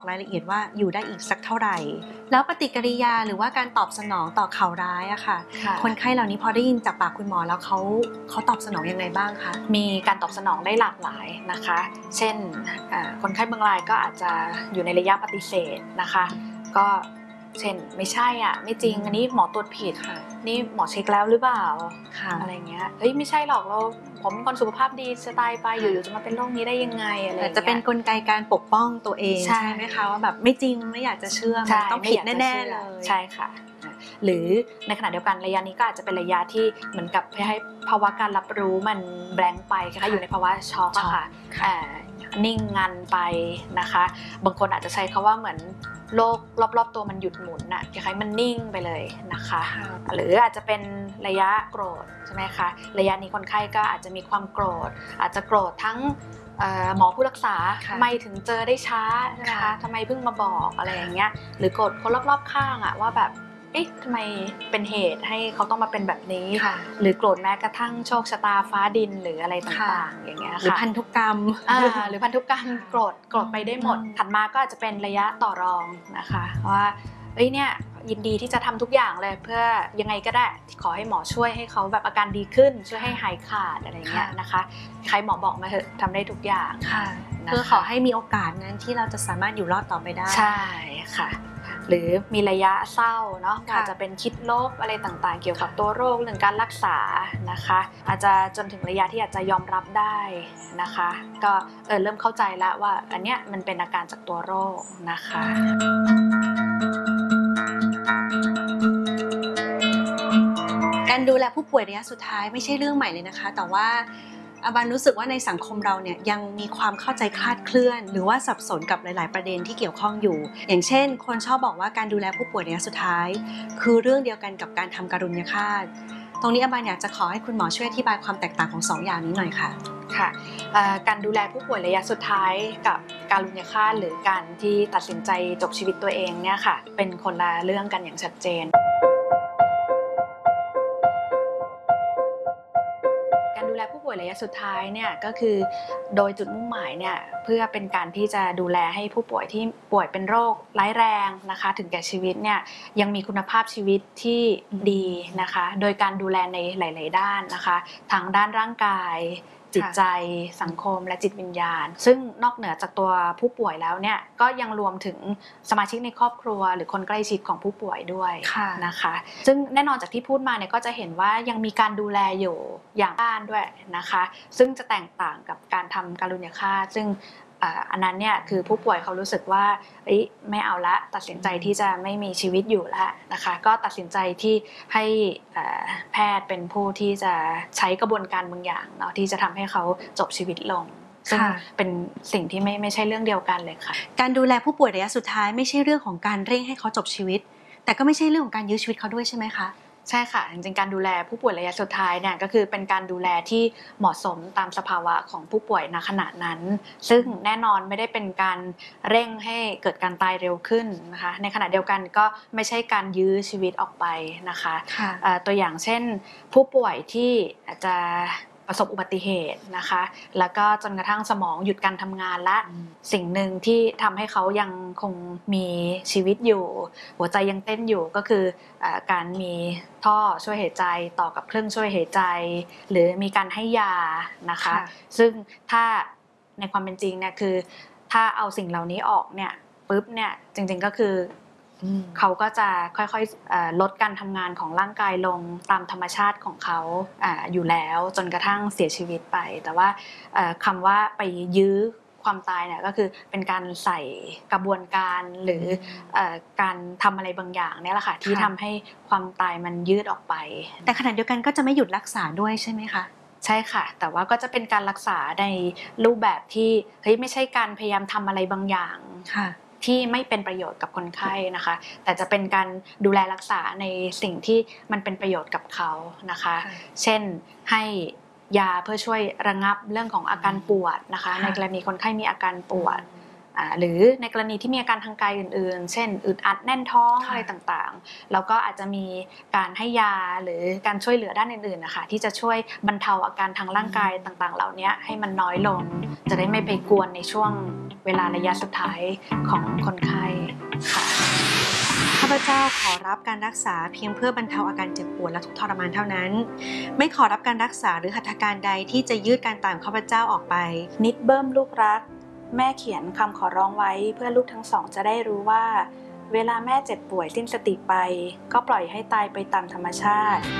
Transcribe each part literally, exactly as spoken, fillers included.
รายละเอียดว่าอยู่ได้อีกสักเท่าไหร่แล้วปฏิกิริยาหรือว่าการตอบสนองต่อข่าวร้ายอะค่ะคนไข้เหล่านี้พอได้ยินจากปากคุณหมอแล้วเขาเขาตอบสนองยังไงบ้างคะมีการตอบสนองได้หลากหลายนะคะเช่นคนไข้บางรายก็อาจจะอยู่ในระยะปฏิเสธนะคะก็เช่นไม่ใช่อ่ะไม่จริงอันนี้หมอตรวจผิดนี่หมอเช็คแล้วหรือเปล่าอะไรเงี้ยเฮ้ยไม่ใช่หรอกเราผมเป็นคนสุขภาพดีสไตล์ไปอยู่ๆจะมาเป็นโรคนี้ได้ยังไงอะไรเงี้ยจะเป็นกลไกการปกป้องตัวเองใช่ไหมคะว่าแบบไม่จริงไม่อยากจะเชื่อมันต้องผิดแน่ๆเลยใช่ค่ะหรือในขณะเดียวกันระยะนี้ก็อาจจะเป็นระยะที่เหมือนกับให้ภาวะการรับรู้มันแบงค์ไปค่ะอยู่ในภาวะช็อกอะค่ะนิ่งงันไปนะคะบางคนอาจจะใช้คำว่าเหมือนโลกรอบๆตัวมันหยุดหมุนน่ะคล้ายๆมันนิ่งไปเลยนะคะหรืออาจจะเป็นระยะโกรธใช่ไหมคะระยะนี้คนไข้ก็อาจจะมีความโกรธอาจจะโกรธทั้งหมอผู้รักษาทำไมถึงเจอได้ช้าใช่ไหมคะทำไมเพิ่งมาบอกอะไรอย่างเงี้ยหรือโกรธคนรอบๆข้างอะว่าแบบเอ๊ะทำไมเป็นเหตุให้เขาต้องมาเป็นแบบนี้หรือโกรธแม้กระทั่งโชคชะตาฟ้าดินหรืออะไรต่างๆอย่างเงี้ยค่ะหรือพันธุกรรมหรือพันธุกรรมโกรธโกรธไปได้หมดถัดมาก็อาจจะเป็นระยะต่อรองนะคะว่าเอ้ยเนี่ยยินดีที่จะทำทุกอย่างเลยเพื่อยังไงก็ได้ขอให้หมอช่วยให้เขาแบบอาการดีขึ้นช่วยให้หายขาดอะไรเงี้ยนะคะใครหมอบอกมาเถอะทำได้ทุกอย่างเพื่อขอให้มีโอกาสนั้นที่เราจะสามารถอยู่รอดต่อไปได้ใช่ค่ะหรือมีระยะเศร้าเนาะอาจจะเป็นคิดลบอะไรต่างๆเกี่ยวกับตัวโรคเรื่องการรักษานะคะอาจจะจนถึงระยะที่อาจจะยอมรับได้นะคะก็เออเริ่มเข้าใจแล้วว่าอันเนี้ยมันเป็นอาการจากตัวโรคนะคะการดูแลผู้ป่วยระยะสุดท้ายไม่ใช่เรื่องใหม่เลยนะคะแต่ว่าอาบันรู้สึกว่าในสังคมเราเนี่ยยังมีความเข้าใจคลาดเคลื่อนหรือว่าสับสนกับหลายๆประเด็นที่เกี่ยวข้องอยู่อย่างเช่นคนชอบบอกว่าการดูแลผู้ป่วยระยะสุดท้ายคือเรื่องเดียวกันกับการทำการุญยฆาตตรงนี้อาบันอยากจะขอให้คุณหมอช่วยอธิบายความแตกต่างของสองอย่างนี้หน่อยค่ะค่ะการดูแลผู้ป่วยระยะสุดท้ายกับการรุญยฆาตหรือการที่ตัดสินใจจบชีวิตตัวเองเนี่ยค่ะเป็นคนละเรื่องกันอย่างชัดเจนการดูแลผู้ป่วยระยะสุดท้ายเนี่ยก็คือโดยจุดมุ่งหมายเนี่ยเพื่อเป็นการที่จะดูแลให้ผู้ป่วยที่ป่วยเป็นโรคร้ายแรงนะคะถึงแก่ชีวิตเนี่ยยังมีคุณภาพชีวิตที่ดีนะคะโดยการดูแลในหลายๆด้านนะคะทั้งด้านร่างกายจิตใจสังคมและจิตวิญญาณซึ่งนอกเหนือจากตัวผู้ป่วยแล้วเนี่ยก็ยังรวมถึงสมาชิกในครอบครัวหรือคนใกล้ชิดของผู้ป่วยด้วยนะคะซึ่งแน่นอนจากที่พูดมาเนี่ยก็จะเห็นว่ายังมีการดูแลอยู่อย่างบ้านด้วยนะคะซึ่งจะแตกต่างกับการทำการุญยฆาตซึ่งอันนั้นเนี่ยคือผู้ป่วยเขารู้สึกว่าไม่เอาละตัดสินใจที่จะไม่มีชีวิตอยู่แล้วนะคะก็ตัดสินใจที่ให้แพทย์เป็นผู้ที่จะใช้กระบวนการบางอย่างเนาะที่จะทำให้เขาจบชีวิตลงซึ่งเป็นสิ่งที่ไม่ไม่ใช่เรื่องเดียวกันเลยค่ะการดูแลผู้ป่วยระยะสุดท้ายไม่ใช่เรื่องของการเร่งให้เขาจบชีวิตแต่ก็ไม่ใช่เรื่องของการยื้อชีวิตเขาด้วยใช่ไหมคะใช่ค่ะจริงๆการดูแลผู้ป่วยระยะสุดท้ายเนี่ยก็คือเป็นการดูแลที่เหมาะสมตามสภาวะของผู้ป่วยณขณะนั้นซึ่งแน่นอนไม่ได้เป็นการเร่งให้เกิดการตายเร็วขึ้นนะคะในขณะเดียวกันก็ไม่ใช่การยื้อชีวิตออกไปนะคะตัวอย่างเช่นผู้ป่วยที่อาจจะประสบอุบัติเหตุนะคะแล้วก็จนกระทั่งสมองหยุดการทำงานและสิ่งหนึ่งที่ทำให้เขายังคงมีชีวิตอยู่หัวใจยังเต้นอยู่ก็คือการมีท่อช่วยหายใจต่อกับเครื่องช่วยหายใจหรือมีการให้ยานะคะซึ่งถ้าในความเป็นจริงเนี่ยคือถ้าเอาสิ่งเหล่านี้ออกเนี่ยปุ๊บเนี่ยจริงๆก็คือเขาก็จะค่อยๆลดการทำงานของร่างกายลงตามธรรมชาติของเขาอยู่แล้วจนกระทั่งเสียชีวิตไปแต่ว่าคำว่าไปยื้อความตายเนี่ยก็คือเป็นการใส่กระบวนการหรือการทำอะไรบางอย่างเนี่ยแหละค่ะที่ทำให้ความตายมันยืดออกไปแต่ขณะเดียวกันก็จะไม่หยุดรักษาด้วยใช่ไหมคะใช่ค่ะแต่ว่าก็จะเป็นการรักษาในรูปแบบที่เฮ้ยไม่ใช่การพยายามทำอะไรบางอย่างที่ไม่เป็นประโยชน์กับคนไข้นะคะแต่จะเป็นการดูแลรักษาในสิ่งที่มันเป็นประโยชน์กับเขานะคะเช่นให้ยาเพื่อช่วยระงับเรื่องของอาการปวดนะคะในกรณีคนไข้มีอาการปวดอ่าหรือในกรณีที่มีอาการทางกายอื่นๆเช่นอึดอัดแน่นท้องอะไรต่างๆแล้วก็อาจจะมีการให้ยาหรือการช่วยเหลือด้านอื่นๆนะคะที่จะช่วยบรรเทาอาการทางร่างกายต่างๆเหล่านี้ให้มันน้อยลงจะได้ไม่ไปกวนในช่วงเวลาระยะสุดท้ายของคนไข้ค่ะข้าพเจ้าขอรับการรักษาเพียงเพื่อบรรเทาอาการเจ็บปวดและทุกข์ทรมานเท่านั้นไม่ขอรับการรักษาหรือหัตถการใดที่จะยืดการตายของข้าพเจ้าออกไปนิดเบิ้มลูกรักแม่เขียนคำขอร้องไว้เพื่อลูกทั้งสองจะได้รู้ว่าเวลาแม่เจ็บป่วยสิ้นสติไปก็ปล่อยให้ตายไปตามธรรมชาติ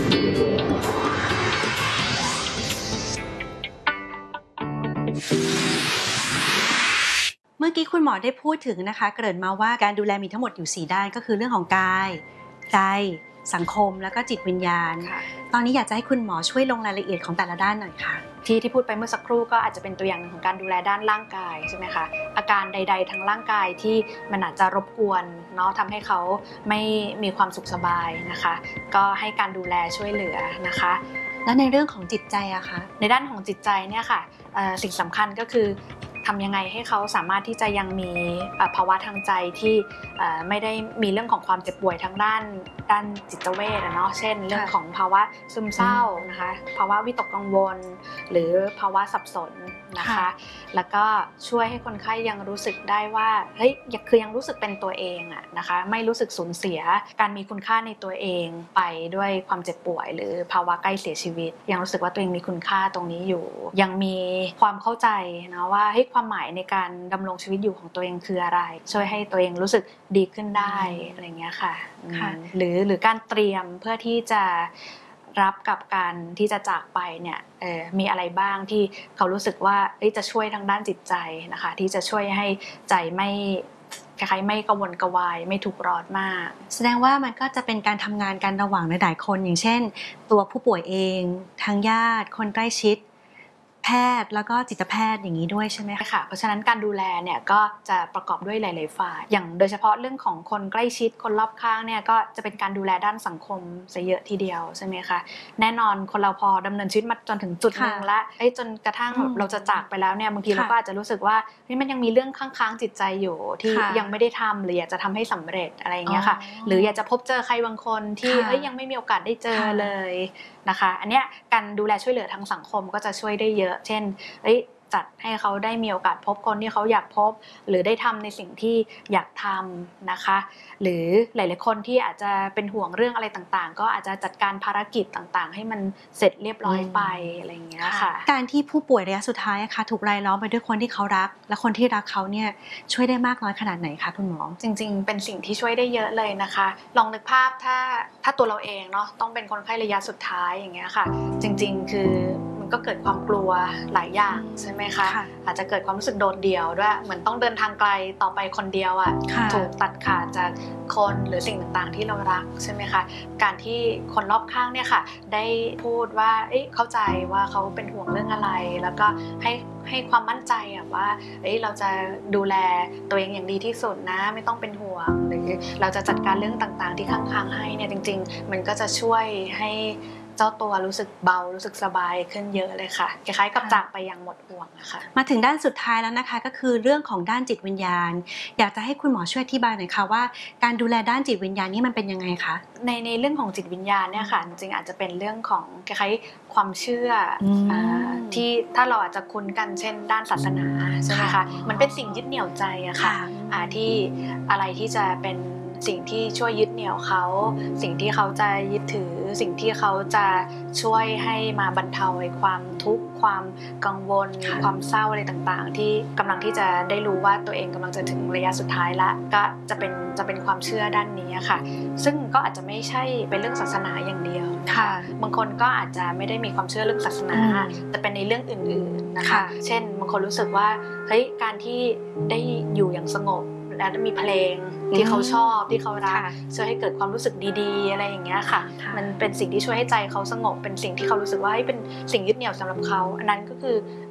เมื่อกี้คุณหมอได้พูดถึงนะคะเกริ่นมาว่าการดูแลมีทั้งหมดอยู่สี่ด้านก็คือเรื่องของกายใจสังคมแล้วก็จิตวิญญาณตอนนี้อยากจะให้คุณหมอช่วยลงรายละเอียดของแต่ละด้านหน่อยค่ะที่ที่พูดไปเมื่อสักครู่ก็อาจจะเป็นตัวอย่างหนึ่งของการดูแลด้านร่างกายใช่ไหมคะอาการใดๆทางร่างกายที่มันอาจจะรบกวนเนาะทำให้เขาไม่มีความสุขสบายนะคะก็ให้การดูแลช่วยเหลือนะคะแล้วในเรื่องของจิตใจอะคะในด้านของจิตใจเนี่ยค่ะสิ่งสำคัญก็คือทำยังไงให้เขาสามารถที่จะยังมีภาวะทางใจที่ไม่ได้มีเรื่องของความเจ็บป่วยทางด้านด้านจิตเวชเนาะเช่นเรื่องของภาวะซึมเศร้านะคะภาวะวิตกกังวลหรือภาวะสับสนนะคะแล้วก็ช่วยให้คนไข้ยังรู้สึกได้ว่าเฮ้ยคือยังรู้สึกเป็นตัวเองอะนะคะไม่รู้สึกสูญเสียการมีคุณค่าในตัวเองไปด้วยความเจ็บป่วยหรือภาวะใกล้เสียชีวิตยังรู้สึกว่าตัวเองมีคุณค่าตรงนี้อยู่ยังมีความเข้าใจนะว่าเฮ้ยความหมายในการดำรงชีวิตอยู่ของตัวเองคืออะไรช่วยให้ตัวเองรู้สึกดีขึ้นได้อะไรเงี้ยค่ะหรือหรือการเตรียมเพื่อที่จะรับกับการที่จะจากไปเนี่ยมีอะไรบ้างที่เขารู้สึกว่าจะช่วยทางด้านจิตใจนะคะที่จะช่วยให้ใจไม่คล้ายๆไม่กระวนกระวายไม่ถูกร้อนมากแสดงว่ามันก็จะเป็นการทำงานกันระหว่างหลายๆคนอย่างเช่นตัวผู้ป่วยเองทางญาติคนใกล้ชิดแพทย์แล้วก็จิตแพทย์อย่างนี้ด้วยใช่ไหมคะเพราะฉะนั้นการดูแลเนี่ยก็จะประกอบด้วยหลายๆฝ่ายอย่างโดยเฉพาะเรื่องของคนใกล้ชิดคนรอบข้างเนี่ยก็จะเป็นการดูแลด้านสังคมซะเยอะทีเดียวใช่ไหมคะแน่นอนคนเราพอดำเนินชีวิตมาจนถึงจุดนึงแล้วจนกระทั่งเราจะจากไปแล้วเนี่ยบางทีเราก็อาจจะรู้สึกว่ามันยังมีเรื่องค้างๆจิตใจอยู่ที่ยังไม่ได้ทำหรืออยากจะทำให้สำเร็จอะไรอย่างเงี้ยค่ะหรืออยากจะพบเจอใครบางคนที่ยังไม่มีโอกาสได้เจอเลยนะคะอันเนี้ยการดูแลช่วยเหลือทางสังคมก็จะช่วยได้เยอะเช่นจัดให้เขาได้มีโอกาสพบคนที่เขาอยากพบหรือได้ทำในสิ่งที่อยากทำนะคะหรือหลายๆคนที่อาจจะเป็นห่วงเรื่องอะไรต่างๆก็อาจจะจัดการภารกิจต่างๆให้มันเสร็จเรียบร้อยไปอะไรอย่างเงี้ยค่ะการที่ผู้ป่วยระยะสุดท้ายค่ะถูกรายล้อมไปด้วยคนที่เขารักและคนที่รักเขาเนี่ยช่วยได้มากน้อยขนาดไหนคะคุณหมอจริงๆเป็นสิ่งที่ช่วยได้เยอะเลยนะคะลองนึกภาพถ้าถ้าตัวเราเองเนาะต้องเป็นคนไข้ระยะสุดท้ายอย่างเงี้ยค่ะจริงๆคือก็เกิดความกลัวหลายอย่างใช่ไหมคะอาจจะเกิดความรู้สึกโดดเดี่ยวด้วยเหมือนต้องเดินทางไกลต่อไปคนเดียวอ่ะถูกตัดขาดจากคนหรือสิ่งต่างๆที่เรารักใช่ไหมคะการที่คนรอบข้างเนี่ยค่ะได้พูดว่าเอ้ยเข้าใจว่าเขาเป็นห่วงเรื่องอะไรแล้วก็ให้ให้ความมั่นใจอะว่าเอ้ยเราจะดูแลตัวเองอย่างดีที่สุดนะไม่ต้องเป็นห่วงหรือเราจะจัดการเรื่องต่างๆที่ค้างๆให้เนี่ยจริงๆมันก็จะช่วยให้เจ้าตัวรู้สึกเบารู้สึกสบายขึ้นเยอะเลยค่ะคล้ายๆกับจากไปอย่างหมดห่วงนะคะมาถึงด้านสุดท้ายแล้วนะคะก็คือเรื่องของด้านจิตวิญญาณอยากจะให้คุณหมอช่วยอธิบายหน่อยค่ะว่าการดูแลด้านจิตวิญญาณนี่มันเป็นยังไงคะในในเรื่องของจิตวิญญาณเนี่ยค่ะจริงๆอาจจะเป็นเรื่องของคล้ายๆความเชื่อที่ถ้าเราอาจจะคุ้นกันเช่นด้านศาสนาใช่ไหมคะมันเป็นสิ่งยึดเหนี่ยวใจอะค่ะที่อะไรที่จะเป็นสิ่งที่ช่วยยึดเหนี่ยวเขาสิ่งที่เขาจะยึดถือสิ่งที่เขาจะช่วยให้มาบรรเทาความทุกข์ความกังวลความเศร้าอะไรต่างๆที่กำลังที่จะได้รู้ว่าตัวเองกำลังจะถึงระยะสุดท้ายละก็จะเป็นจะเป็นความเชื่อด้านนี้ค่ะซึ่งก็อาจจะไม่ใช่เป็นเรื่องศาสนาอย่างเดียวนะคะบางคนก็อาจจะไม่ได้มีความเชื่อเรื่องศาสนาแต่เป็นในเรื่องอื่นๆนะคะเช่นบางคนรู้สึกว่าเฮ้ยการที่ได้อยู่อย่างสงบและมีเพลงที่เขาชอบที่เขารักช่วยให้เกิดความรู้สึกดีๆอะไรอย่างเงี้ยค่ะมันเป็นสิ่งที่ช่วยให้ใจเขาสงบเป็นสิ่งที่เขารู้สึกว่าเป็นสิ่งยึดเหนี่ยวสำหรับเขาอันนั้นก็คือ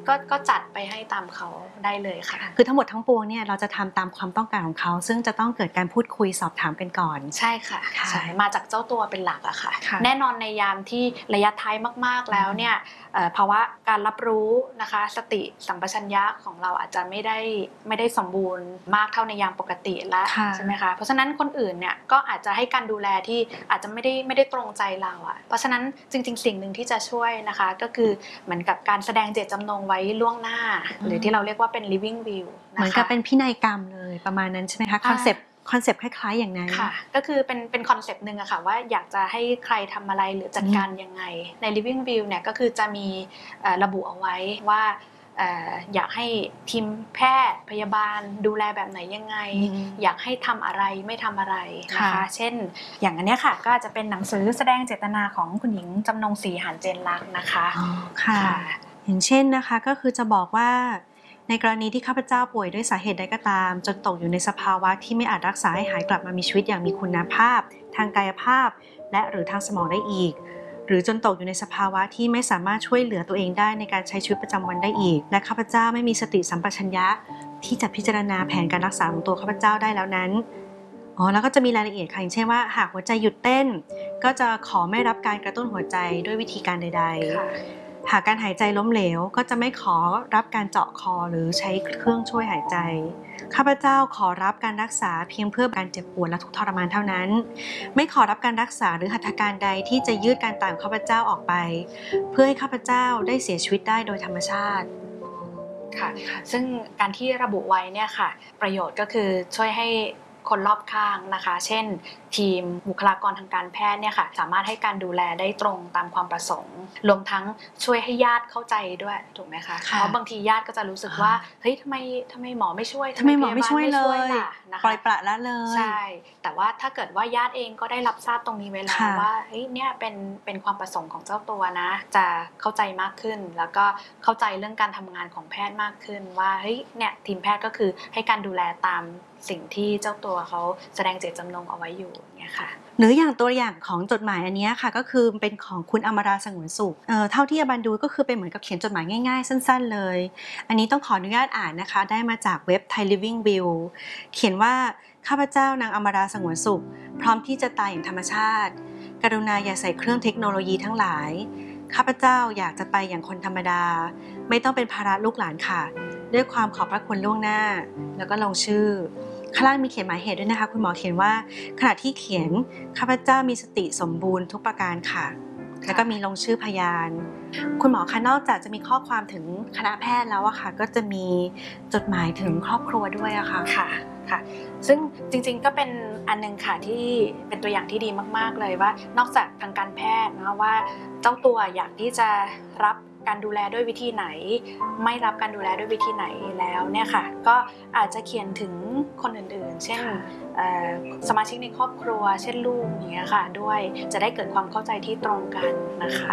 ก็ก็จัดไปให้ตามเขาได้เลยค่ะคือทั้งหมดทั้งปวงเนี่ยเราจะทำตามความต้องการของเขาซึ่งจะต้องเกิดการพูดคุยสอบถามกันก่อนใช่ค่ะใช่มาจากเจ้าตัวเป็นหลักอะค่ะแน่นอนในยามที่ระยะท้ายมากๆแล้วเนี่ยภาวะการรับรู้นะคะสติสัมปชัญญะของเราอาจจะไม่ได้ไม่ได้สมบูรณ์มากเท่าในยามปกติแล้วใช่ไหมคะเพราะฉะนั้นคนอื่นเนี่ยก็อาจจะให้การดูแลที่อาจจะไม่ได้ไม่ได้ตรงใจเราอะเพราะฉะนั้นจริงๆสิ่งหนึ่งที่จะช่วยนะคะก็คือเหมือนกับการแสดงเจตจำนงไว้ล่วงหน้าหรือที่เราเรียกว่าเป็น living will นะคะเหมือนกับเป็นพินัยกรรมเลยประมาณนั้นใช่ไหมคะคอนเซปต์คอนเซปต์คล้ายๆอย่างนั้นค่ะก็คือเป็นเป็นคอนเซปต์นึงอะค่ะว่าอยากจะให้ใครทำอะไรหรือจัดการยังไงใน living will เนี่ยก็คือจะมีระบุเอาไว้ว่าอยากให้ทีมแพทย์พยาบาลดูแลแบบไหนยังไงอยากให้ทำอะไรไม่ทำอะไรนะคะเช่นอย่างอันนี้ค่ะก็จะเป็นหนังสือแสดงเจตนาของคุณหญิงจำนงศรีหาญเจนลักษณ์นะคะค่ะอย่างเช่นนะคะก็คือจะบอกว่าในกรณีที่ข้าพเจ้าป่วยด้วยสาเหตุใดก็ตามจนตกอยู่ในสภาวะที่ไม่อาจรักษาให้หายกลับมามีชีวิตอย่างมีคุณภาพทางกายภาพและหรือทางสมองได้อีกหรือจนตกอยู่ในสภาวะที่ไม่สามารถช่วยเหลือตัวเองได้ในการใช้ชีวิตประจำวันได้อีกและข้าพเจ้าไม่มีสติสัมปชัญญะที่จะพิจารณาแผนการรักษาของตัวข้าพเจ้าได้แล้วนั้นอ๋อแล้วก็จะมีรายละเอียดค่ะอย่างเช่นว่าหากหัวใจหยุดเต้นก็จะขอไม่รับการกระตุ้นหัวใจด้วยวิธีการใดๆหากการหายใจล้มเหลวก็จะไม่ขอรับการเจาะคอหรือใช้เครื่องช่วยหายใจข้าพเจ้าขอรับการรักษาเพียงเพื่อการเจ็บปวดและทุกข์ทรมานเท่านั้นไม่ขอรับการรักษาหรือหัตถการใดที่จะยืดการตายของข้าพเจ้าออกไปเพื่อให้ข้าพเจ้าได้เสียชีวิตได้โดยธรรมชาติค่ะซึ่งการที่ระบุไว้เนี่ยค่ะประโยชน์ก็คือช่วยให้คนรอบข้างนะคะเช่นทีมบุคลากรทางการแพทย์เนี่ยค่ะสามารถให้การดูแลได้ตรงตามความประสงค์รวมทั้งช่วยให้ญาติเข้าใจด้วยถูกไหมคะเพราะบางทีญาติก็จะรู้สึกว่าเฮ้ยทำไมทำไมหมอไม่ช่วยทำไมหมอไม่ช่วยเลยปล่อยปละละเลยใช่แต่ว่าถ้าเกิดว่าญาติเองก็ได้รับทราบตรงนี้ไว้แล้วว่าเฮ้ยเนี่ยเป็นเป็นความประสงค์ของเจ้าตัวนะจะเข้าใจมากขึ้นแล้วก็เข้าใจเรื่องการทำงานของแพทย์มากขึ้นว่าเฮ้ยเนี่ยทีมแพทย์ก็คือให้การดูแลตามสิ่งที่เจ้าตัวเขาแสดงเจตจำนงเอาไว้อยู่เนี่ยค่ะหรืออย่างตัวอย่างของจดหมายอันนี้ค่ะก็คือเป็นของคุณอมราสงวนสุขเอ่อเท่าที่อบันดูก็คือเป็นเหมือนกับเขียนจดหมายง่ายๆสั้นๆเลยอันนี้ต้องขออนุญาตอ่านนะคะได้มาจากเว็บ Thai Living Will เขียนว่าข้าพเจ้านางอมราสงวนสุขพร้อมที่จะตายอย่างธรรมชาติกรุณาอย่าใส่เครื่องเทคโนโลยีทั้งหลายข้าพเจ้าอยากจะไปอย่างคนธรรมดาไม่ต้องเป็นภาระลูกหลานค่ะด้วยความขอบพระคุณล่วงหน้าแล้วก็ลงชื่อข้างล่างมีเขียนหมายเหตุด้วยนะคะคุณหมอเขียนว่าขณะที่เขียนข้าพเจ้ามีสติสมบูรณ์ทุกประการค่ะแล้วก็มีลงชื่อพยานคุณหมอคะนอกจากจะมีข้อความถึงคณะแพทย์แล้วอะค่ะก็จะมีจดหมายถึงครอบครัวด้วยอะค่ะค่ะค่ะซึ่งจริงๆก็เป็นอันนึงค่ะที่เป็นตัวอย่างที่ดีมากๆเลยว่านอกจากทางการแพทย์นะว่าเจ้าตัวอยากที่จะรับการดูแลด้วยวิธีไหนไม่รับการดูแลด้วยวิธีไหนแล้วเนี่ยค่ะก็อาจจะเขียนถึงคนอื่นๆเช่นสมาชิกในครอบครัวเช่นลูกอย่างเงี้ยค่ะด้วยจะได้เกิดความเข้าใจที่ตรงกันนะคะ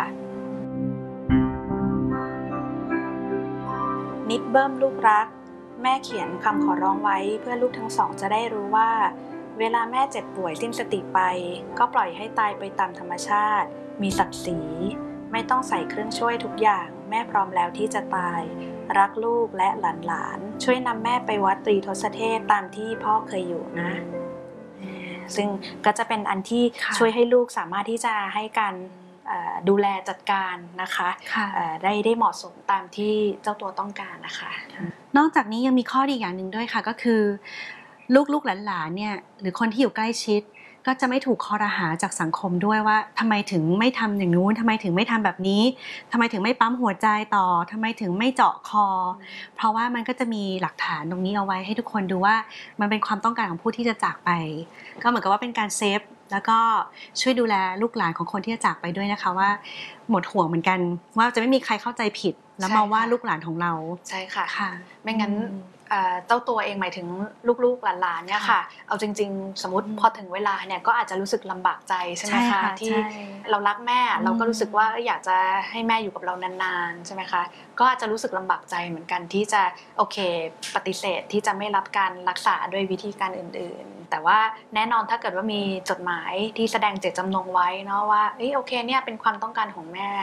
นิดเบิ้มลูกรักแม่เขียนคำขอร้องไว้เพื่อลูกทั้งสองจะได้รู้ว่าเวลาแม่เจ็บป่วยสิ้นสติไปก็ปล่อยให้ตายไปตามธรรมชาติมีศักดิ์ศรีไม่ต้องใส่เครื่องช่วยทุกอย่างแม่พร้อมแล้วที่จะตายรักลูกและหลานๆช่วยนำแม่ไปวัดตรีทศเทพตามที่พ่อเคยอยู่นะซึ่งก็จะเป็นอันที่ช่วยให้ลูกสามารถที่จะให้การดูแลจัดการนะคะได้ได้เหมาะสมตามที่เจ้าตัวต้องการนะคะนอกจากนี้ยังมีข้อดีอย่างหนึ่งด้วยค่ะก็คือลูกๆหลานๆเนี่ยหรือคนที่อยู่ใกล้ชิดก็จะไม่ถูกคอรหาจากสังคมด้วยว่าทำไมถึงไม่ทำอย่างนู้นทำไมถึงไม่ทำแบบนี้ทำไมถึงไม่ปั๊มหัวใจต่อทำไมถึงไม่เจาะคอเพราะว่ามันก็จะมีหลักฐานตรงนี้เอาไว้ให้ทุกคนดูว่ามันเป็นความต้องการของผู้ที่จะจากไปก็เหมือนกับว่าเป็นการเซฟแล้วก็ช่วยดูแลลูกหลานของคนที่จะจากไปด้วยนะคะว่าหมดห่วงเหมือนกันว่าจะไม่มีใครเข้าใจผิดแล้วมาว่าลูกหลานของเราใช่ค่ะไม่งั้นเจ้าตัวเองหมายถึงลูกๆหลานๆเนี่ยค่ะเอาจริงๆสมมติพอถึงเวลาเนี่ยก็อาจจะรู้สึกลำบากใจใช่ไหมคะที่เรารักแม่เราก็รู้สึกว่าอยากจะให้แม่อยู่กับเรานานๆใช่ไหมคะก็อาจจะรู้สึกลำบากใจเหมือนกันที่จะโอเคปฏิเสธที่จะไม่รับการรักษาด้วยวิธีการอื่นๆแต่ว่าแน่นอนถ้าเกิดว่ามีจดหมายที่แสดงเจตจำนงไว้เนาะว่าโอเคเนี่ยเป็นความต้องการของแม่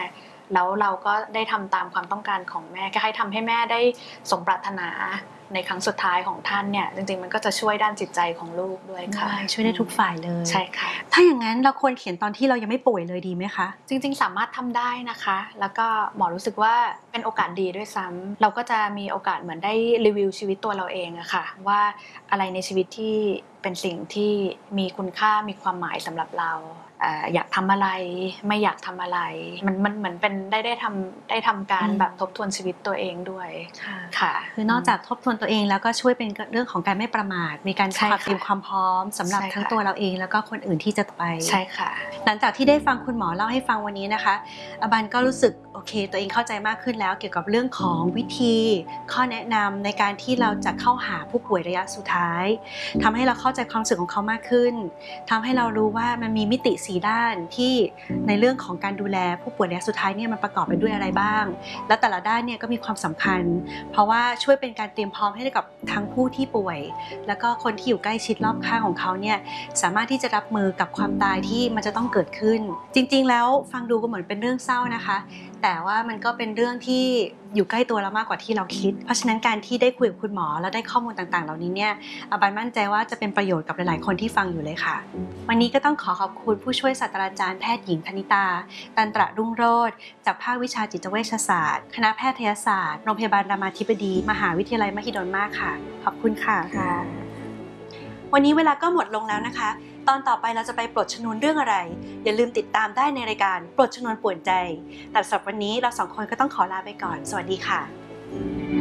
แล้วเราก็ได้ทำตามความต้องการของแม่ก็ให้ทำให้แม่ได้สมปรารถนาในครั้งสุดท้ายของท่านเนี่ยจริงๆมันก็จะช่วยด้านจิตใจของลูกด้วยค่ะช่วยได้ทุกฝ่ายเลยใช่ค่ะถ้าอย่างนั้นเราควรเขียนตอนที่เรายังไม่ป่วยเลยดีไหมคะจริงๆสามารถทำได้นะคะแล้วก็หมอรู้สึกว่าเป็นโอกาสดีด้วยซ้ำเราก็จะมีโอกาสเหมือนได้รีวิวชีวิตตัวเราเองอะค่ะว่าอะไรในชีวิตที่เป็นสิ่งที่มีคุณค่ามีความหมายสำหรับเราอยากทำอะไรไม่อยากทำอะไรมันมันเหมือนเป็นได้ได้ทำได้ทำการแบบทบทวนชีวิตตัวเองด้วยค่ะคือนอกจากทบทวนตัวเองแล้วก็ช่วยเป็นเรื่องของการไม่ประมาทมีการเตรียมความพร้อมสำหรับทั้งตัวเราเองแล้วก็คนอื่นที่จะไปใช่ค่ะหลังจากที่ได้ฟังคุณหมอเล่าให้ฟังวันนี้นะคะอบันก็รู้สึกโอเคตัวเองเข้าใจมากขึ้นแล้วเกี่ยวกับเรื่องของวิธีข้อแนะนำในการที่เราจะเข้าหาผู้ป่วยระยะสุดท้ายทำให้เราเข้าใจความรู้สึกของเขามากขึ้นทำให้เรารู้ว่ามันมีมิติสีด้านที่ในเรื่องของการดูแลผู้ป่วยระยะสุดท้ายเนี่ยมันประกอบไปด้วยอะไรบ้างแล้วแต่ละด้านเนี่ยก็มีความสำคัญเพราะว่าช่วยเป็นการเตรียมพร้อมให้กับทั้งผู้ที่ป่วยแล้วก็คนที่อยู่ใกล้ชิดรอบข้างของเขาเนี่ยสามารถที่จะรับมือกับความตายที่มันจะต้องเกิดขึ้นจริงๆแล้วฟังดูก็เหมือนเป็นเรื่องเศร้านะคะแต่ว่ามันก็เป็นเรื่องที่อยู่ใกล้ตัวเรามากกว่าที่เราคิดเพราะฉะนั้นการที่ได้คุยกับคุณหมอแล้วได้ข้อมูลต่างๆเหล่านี้เนี่ยอบันมั่นใจว่าจะเป็นประโยชน์กับหลายๆคนที่ฟังอยู่เลยค่ะวันนี้ก็ต้องขอขอบคุณผู้ช่วยศาสตราจารย์แพทย์หญิงธนิตาตันตระรุ่งโรจน์จากภาควิชาจิตเวชศาสตร์คณะแพทยศาสตร์โรงพยาบาลรามาธิบดีมหาวิทยาลัยมหิดลมากค่ะขอบคุณค่ะวันนี้เวลาก็หมดลงแล้วนะคะตอนต่อไปเราจะไปปลดชนวนเรื่องอะไรอย่าลืมติดตามได้ในรายการปลดชนวนป่วนใจแต่สำหรับวันนี้เราสองคนก็ต้องขอลาไปก่อนสวัสดีค่ะ